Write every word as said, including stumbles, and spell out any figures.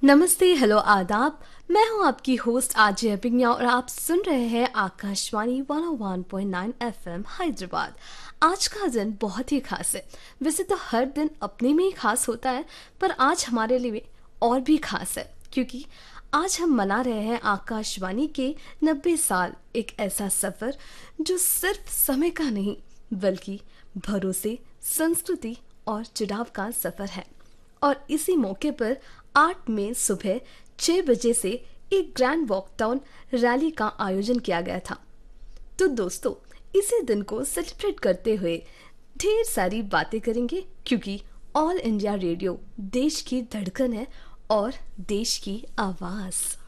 नमस्ते, हेलो, आदाब। मैं हूं आपकी होस्ट आरजे अभिज्ञा और आप सुन रहे हैं आकाशवाणी एक सौ एक पॉइंट नौ एफएम हैदराबाद। आज का दिन बहुत ही खास है। वैसे तो हर दिन अपने में ही खास होता है, पर आज हमारे लिए और भी खास है क्योंकि आज हम मना रहे हैं आकाशवाणी के नब्बे साल। एक ऐसा सफ़र जो सिर्फ समय का नहीं बल्कि भरोसे, संस्कृति और जुड़ाव का सफ़र है। और इसी मौके पर आठ मई सुबह छह बजे से एक ग्रैंड वॉक डाउन रैली का आयोजन किया गया था। तो दोस्तों, इसी दिन को सेलिब्रेट करते हुए ढेर सारी बातें करेंगे क्योंकि ऑल इंडिया रेडियो देश की धड़कन है और देश की आवाज़।